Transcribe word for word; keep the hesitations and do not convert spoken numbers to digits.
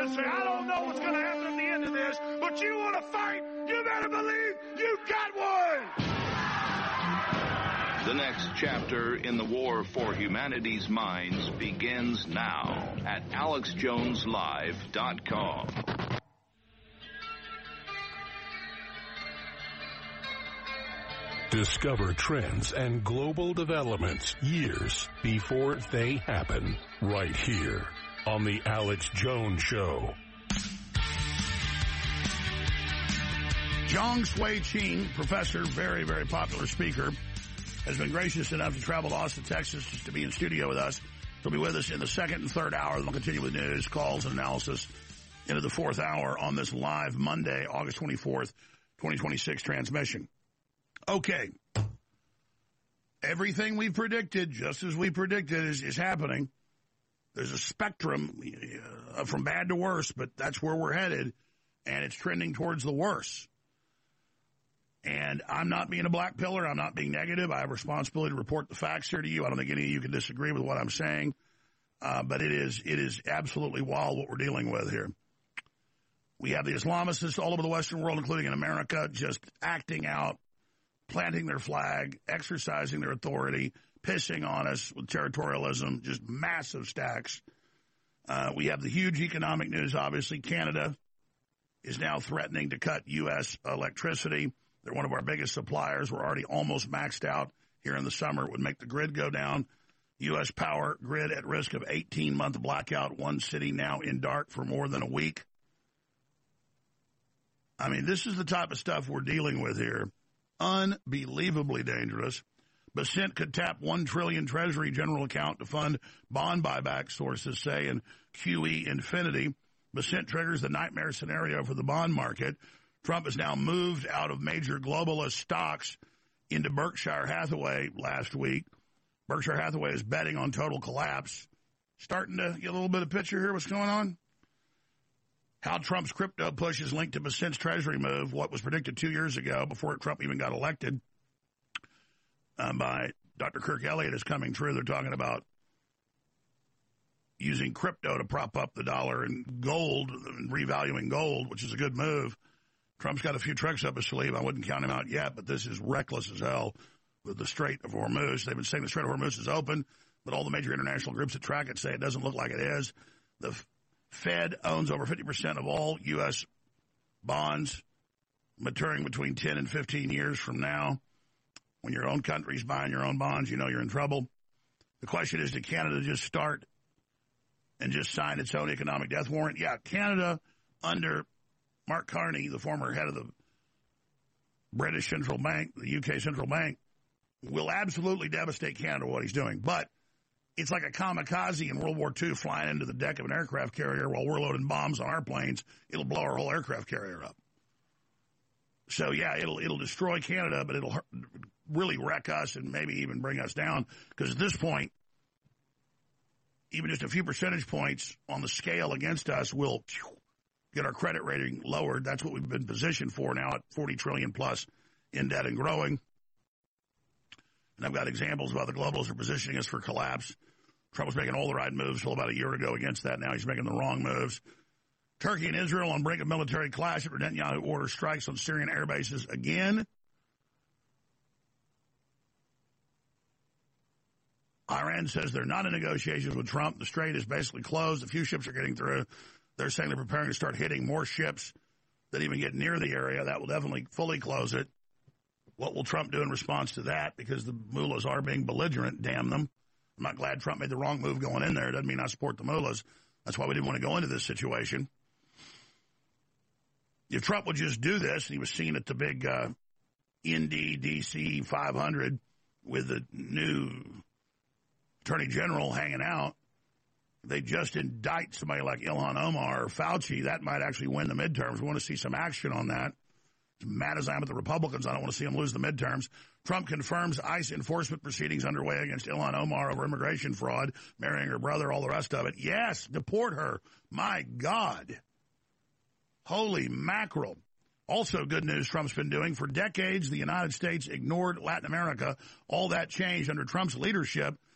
to say, I don't know what's going to happen at the end of this, but you want to fight, you better believe you got one! The next chapter in the war for humanity's minds begins now at alex jones live dot com. Discover trends and global developments years before they happen, right here on The Alex Jones Show. Zhang Shui-Qing, professor, very, very popular speaker, has been gracious enough to travel to Austin, Texas, just to be in studio with us. He'll be with us in the second and third hour. We'll continue with news, calls, and analysis into the fourth hour on this live Monday, August twenty-fourth, twenty twenty-six transmission. Okay. Everything we predicted, just as we predicted, is, is happening. There's a spectrum uh, from bad to worse, but that's where we're headed, and it's trending towards the worse. And I'm not being a black pillar. I'm not being negative. I have a responsibility to report the facts here to you. I don't think any of you can disagree with what I'm saying. Uh, but it is it is absolutely wild what we're dealing with here. We have the Islamists all over the Western world, including in America, just acting out, planting their flag, exercising their authority, pissing on us with territorialism, just massive stacks. Uh, we have the huge economic news, obviously. Canada is now threatening to cut U S electricity. They're one of our biggest suppliers. We're already almost maxed out here in the summer. It would make the grid go down. U S power grid at risk of eighteen-month blackout. One city now in dark for more than a week. I mean, this is the type of stuff we're dealing with here. Unbelievably dangerous. Bessent could tap one trillion dollars Treasury general account to fund bond buyback, sources say, in Q E Infinity. Bessent triggers the nightmare scenario for the bond market. Trump has now moved out of major globalist stocks into Berkshire Hathaway last week. Berkshire Hathaway is betting on total collapse. Starting to get a little bit of picture here. What's going on? How Trump's crypto push is linked to Bessent's Treasury move, what was predicted two years ago before Trump even got elected um, by Doctor Kirk Elliott, is coming true. They're talking about using crypto to prop up the dollar and gold and revaluing gold, which is a good move. Trump's got a few tricks up his sleeve. I wouldn't count him out yet, but this is reckless as hell with the Strait of Hormuz. They've been saying the Strait of Hormuz is open, but all the major international groups that track it say it doesn't look like it is. The Fed owns over fifty percent of all U S bonds maturing between ten and fifteen years from now. When your own country's buying your own bonds, you know you're in trouble. The question is, did Canada just start and just sign its own economic death warrant? Yeah, Canada under Mark Carney, the former head of the British Central Bank, the U K Central Bank, will absolutely devastate Canada what he's doing. But it's like a kamikaze in World War Two flying into the deck of an aircraft carrier while we're loading bombs on our planes. It'll blow our whole aircraft carrier up. So, yeah, it'll it'll destroy Canada, but it'll really wreck us and maybe even bring us down. Because at this point, even just a few percentage points on the scale against us will get our credit rating lowered. That's what we've been positioned for now at forty trillion plus in debt and growing. And I've got examples of how the globalists are positioning us for collapse. Trump was making all the right moves till about a year ago against that. Now he's making the wrong moves. Turkey and Israel on brink of military clash after Netanyahu orders strikes on Syrian air bases again. Iran says they're not in negotiations with Trump. The strait is basically closed. A few ships are getting through. They're saying they're preparing to start hitting more ships that even get near the area. That will definitely fully close it. What will Trump do in response to that? Because the mullahs are being belligerent, damn them. I'm not glad Trump made the wrong move going in there. It doesn't mean I support the mullahs. That's why we didn't want to go into this situation. If Trump would just do this, and he was seen at the big uh, N D D C five hundred with the new Attorney General hanging out, they just indict somebody like Ilhan Omar or Fauci, that might actually win the midterms. We want to see some action on that. As mad as I am at the Republicans, I don't want to see them lose the midterms. Trump confirms ICE enforcement proceedings underway against Ilhan Omar over immigration fraud, marrying her brother, all the rest of it. Yes, deport her. My God. Holy mackerel. Also good news Trump's been doing. For decades, the United States ignored Latin America. All that changed under Trump's leadership.